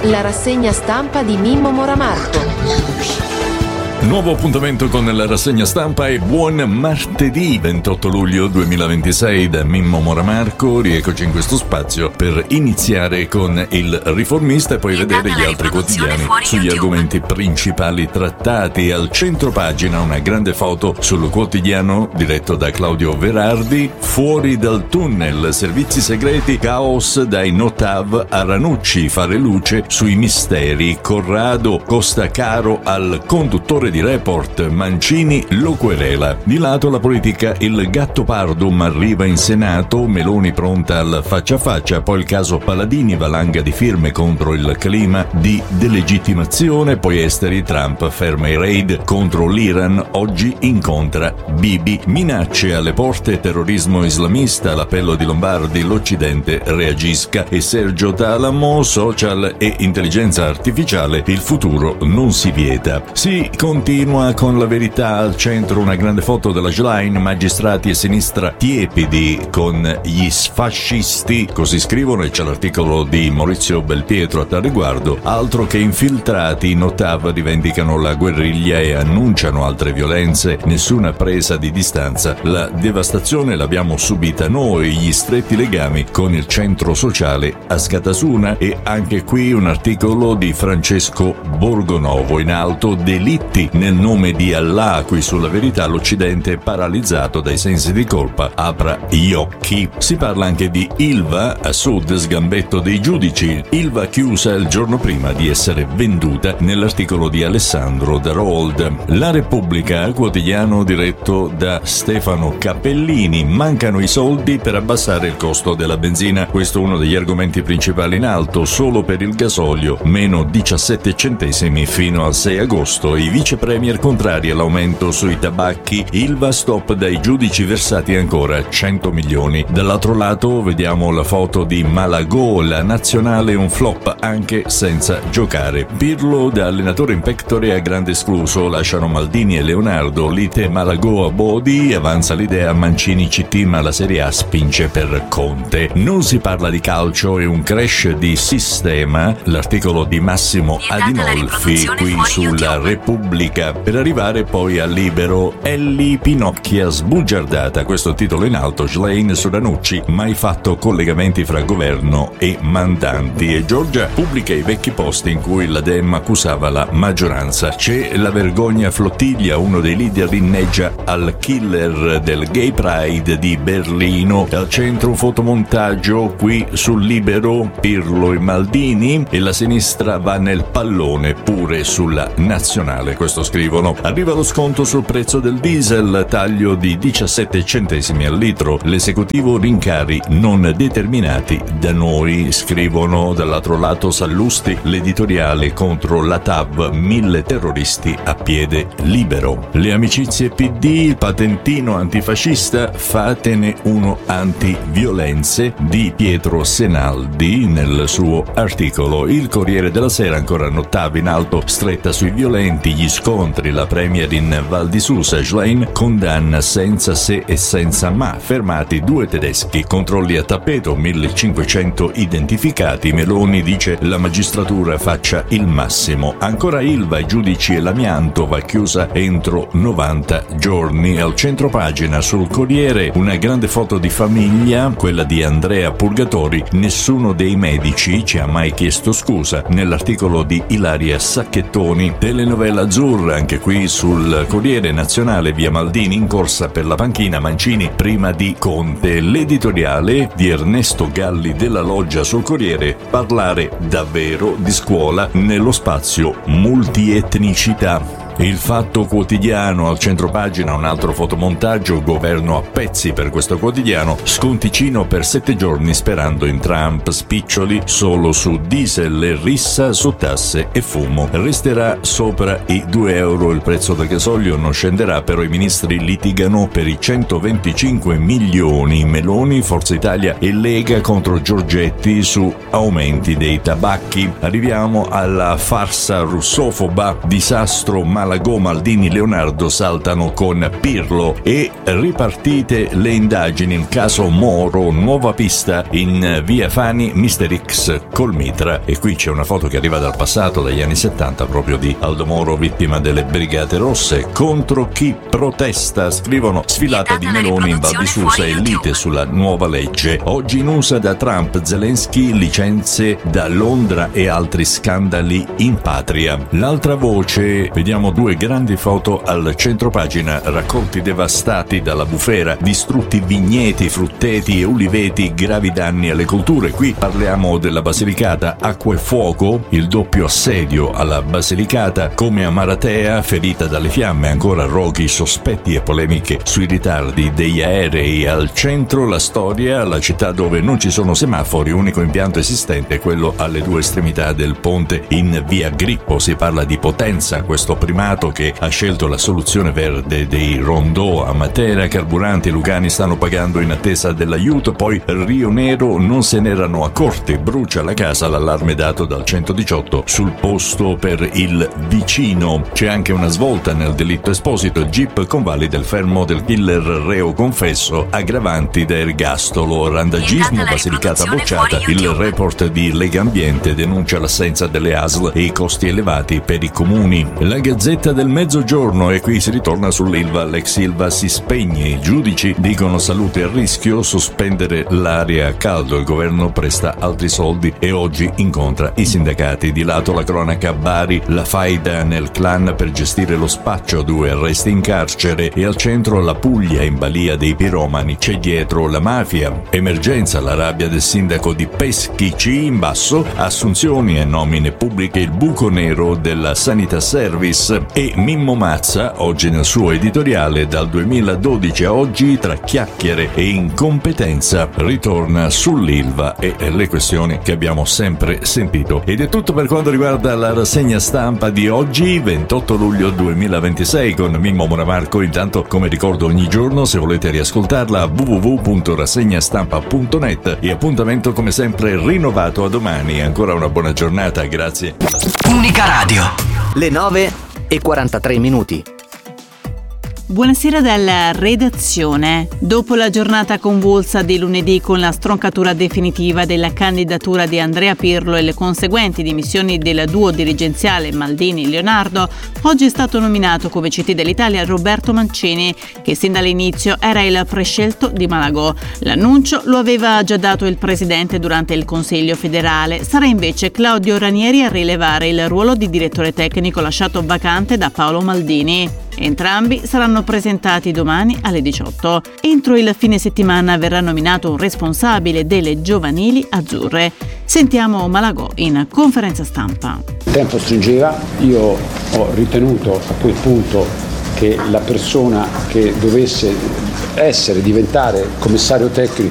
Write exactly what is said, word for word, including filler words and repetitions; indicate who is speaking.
Speaker 1: La rassegna stampa di Mimmo Moramarco.
Speaker 2: Nuovo appuntamento con la rassegna stampa e buon martedì ventotto luglio duemilaventisei da Mimmo Moramarco. Rieccoci in questo spazio per iniziare con il Riformista e poi vedere gli altri quotidiani sugli argomenti principali trattati. Al centro pagina una grande foto sul quotidiano diretto da Claudio Verardi. Fuori dal tunnel, servizi segreti, caos dai Notav a Ranucci, fare luce sui misteri. Corrado costa caro al conduttore di Report, Mancini lo querela. Di lato la politica, il Gattopardum arriva in Senato, Meloni pronta al faccia a faccia, poi il caso Paladini, valanga di firme contro il clima di delegittimazione, poi esteri, Trump ferma i raid contro l'Iran, oggi incontra Bibi, minacce alle porte, terrorismo islamista, l'appello di Lombardi, l'Occidente reagisca e Sergio Talamo, social e intelligenza artificiale, il futuro non si vieta. Si continua con la verità, al centro una grande foto della Schlein, magistrati e sinistra tiepidi con gli fascisti, così scrivono, e c'è l'articolo di Maurizio Belpietro a tal riguardo. Altro che infiltrati, i Notav rivendicano la guerriglia e annunciano altre violenze, nessuna presa di distanza, la devastazione l'abbiamo subita noi, gli stretti legami con il centro sociale a Scatasuna. E anche qui un articolo di Francesco Borgonovo in alto, delitti nel nome di Allah. Qui sulla verità, l'Occidente paralizzato dai sensi di colpa apra gli occhi. Si parla anche di Ilva, a sud sgambetto dei giudici, Ilva chiusa il giorno prima di essere venduta, nell'articolo di Alessandro Darold. La Repubblica, quotidiano diretto da Stefano Cappellini, mancano i soldi per abbassare il costo della benzina, questo è uno degli argomenti principali in alto. Solo per il gasolio meno diciassette centesimi fino al sei agosto, i vice premier contrari all'aumento sui tabacchi, Ilva stop dai giudici, versati ancora cento milioni. Dall'altro lato vediamo la foto di Malagò, la nazionale un flop anche senza giocare. Pirlo da allenatore in pectore a grande escluso, lasciano Maldini e Leonardo, lite Malagò a Bodi, avanza l'idea Mancini C T ma la Serie A spinge per Conte. Non si parla di calcio e un crash di sistema, l'articolo di Massimo Adinolfi qui sulla Repubblica, per arrivare poi al Libero. Elli Pinocchia sbugiardata, questo è il titolo in alto. Schlein su Ranucci, mai fatto collegamenti fra governo e mandanti, e Giorgia pubblica i vecchi post in cui la Dem accusava la maggioranza. C'è la vergogna Flottiglia, uno dei leader inneggia al killer del Gay Pride di Berlino. Al centro un fotomontaggio qui sul Libero, Pirlo e Maldini, e la sinistra va nel pallone pure sulla nazionale, questo scrivono. Arriva lo sconto sul prezzo del diesel, taglio di diciassette centesimi al litro, l'esecutivo rincari non determinati da noi, scrivono. Dall'altro lato Sallusti, l'editoriale contro la T A V, mille terroristi a piede libero. Le amicizie P D, il patentino antifascista, fatene uno antiviolenze di Pietro Senaldi nel suo articolo. Il Corriere della Sera, ancora Notav in alto, stretta sui violenti, gli scontri, la premier in Val di Susa, Schlein condanna senza se e senza ma, fermati due tedeschi, controlli a tappeto, millecinquecento identificati, Meloni dice la magistratura faccia il massimo. Ancora Ilva, i giudici e l'amianto, va chiusa entro novanta giorni. Al centro pagina sul Corriere una grande foto di famiglia, quella di Andrea Purgatori, nessuno dei medici ci ha mai chiesto scusa, nell'articolo di Ilaria Sacchettoni. Telenovela azzurra, anche qui sul Corriere Nazionale, via Maldini in corsa per la panchina, Mancini prima di Conte. L'editoriale di Ernesto Galli della Loggia sul Corriere, parlare davvero di scuola nello spazio multietnicità. Il Fatto Quotidiano, al centropagina un altro fotomontaggio, governo a pezzi per questo quotidiano, sconticino per sette giorni sperando in Trump, spiccioli solo su diesel e rissa su tasse e fumo. Resterà sopra i due euro il prezzo del gasolio, non scenderà, però i ministri litigano per i centoventicinque milioni. Meloni, Forza Italia e Lega contro Giorgetti su aumenti dei tabacchi. Arriviamo alla farsa russofoba, disastro Malagò, Maldini, Leonardo saltano con Pirlo e ripartite le indagini. Il caso Moro, nuova pista in via Fani, mister X col mitra. E qui c'è una foto che arriva dal passato, dagli anni settanta, proprio di Aldo Moro, vittima delle Brigate Rosse. Contro chi protesta, scrivono: sfilata di Meloni in Val di Susa e lite sulla nuova legge. Oggi in U S A da Trump, Zelensky, licenze da Londra e altri scandali in patria. L'altra voce, vediamo due grandi foto al centro pagina, raccolti devastati dalla bufera, distrutti vigneti, frutteti e uliveti, gravi danni alle colture. Qui parliamo della Basilicata, acqua e fuoco, il doppio assedio alla Basilicata, come a Maratea, ferita dalle fiamme, ancora roghi, sospetti e polemiche sui ritardi degli aerei. Al centro la storia, la città dove non ci sono semafori, unico impianto esistente è quello alle due estremità del ponte in via Grippo. Si parla di Potenza, questo primato che ha scelto la soluzione verde dei rondò. A Matera carburanti lucani stanno pagando in attesa dell'aiuto, poi Rio Nero non se n'erano accorti, brucia la casa, l'allarme dato dal centodiciotto sul posto per il vicino. C'è anche una svolta nel delitto Esposito, il Jeep convalida il fermo del killer reo confesso, aggravanti da ergastolo. Randagismo, Basilicata bocciata, il report di Lega Ambiente denuncia l'assenza delle A S L e i costi elevati per i comuni. La Gazzetta del Mezzogiorno, e qui si ritorna sull'Ilva, l'ex Ilva si spegne, i giudici dicono salute a rischio, sospendere l'aria a caldo, il governo presta altri soldi e oggi incontra i sindacati. Di lato la cronaca a Bari, la faida nel clan per gestire lo spaccio, due arresti in carcere, e al centro la Puglia in balia dei piromani, c'è dietro la mafia. Emergenza, la rabbia del sindaco di Peschici in basso, assunzioni e nomine pubbliche, il buco nero della Sanità Service. E Mimmo Mazza, oggi nel suo editoriale, dal duemiladodici a oggi tra chiacchiere e incompetenza, ritorna sull'Ilva e le questioni che abbiamo sempre sentito. Ed è tutto per quanto riguarda la rassegna stampa di oggi, ventotto luglio duemilaventisei, con Mimmo Moramarco. Intanto, come ricordo ogni giorno, se volete riascoltarla, w w w punto rassegna-stampa punto net, e appuntamento come sempre rinnovato a domani. Ancora una buona giornata, grazie.
Speaker 3: Unica Radio, le nove e quarantatré minuti.
Speaker 4: Buonasera dalla redazione. Dopo la giornata convulsa di lunedì con la stroncatura definitiva della candidatura di Andrea Pirlo e le conseguenti dimissioni del duo dirigenziale Maldini-Leonardo, oggi è stato nominato come C T dell'Italia Roberto Mancini, che sin dall'inizio era il prescelto di Malagò. L'annuncio lo aveva già dato il presidente durante il Consiglio federale. Sarà invece Claudio Ranieri a rilevare il ruolo di direttore tecnico lasciato vacante da Paolo Maldini. Entrambi saranno presentati domani alle diciotto. Entro il fine settimana verrà nominato un responsabile delle giovanili azzurre. Sentiamo Malagò in conferenza stampa.
Speaker 5: Il tempo stringeva, io ho ritenuto a quel punto che la persona che dovesse essere, diventare commissario tecnico